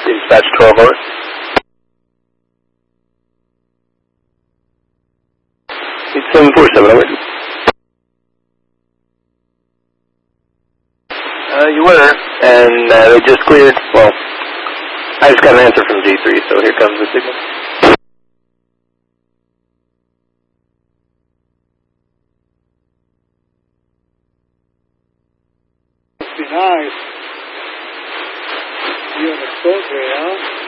Dispatch 12 over. It's 747 over. You were, and they just cleared. Well, I just got an answer from G3, so here comes the signal. Must be nice. You on the boat there, huh?